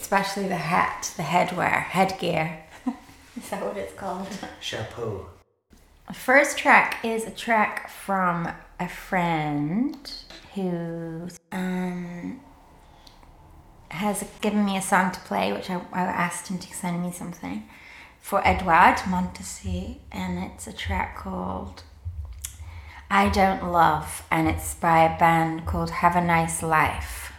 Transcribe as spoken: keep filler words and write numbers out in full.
especially the hat, the headwear, headgear. Is that what it's called? Chapeau. The first track is a track from a friend who um, has given me a song to play, which I, I asked him to send me something, for Edouard Montessy, and it's a track called I Don't Love, and it's by a band called Have a Nice Life.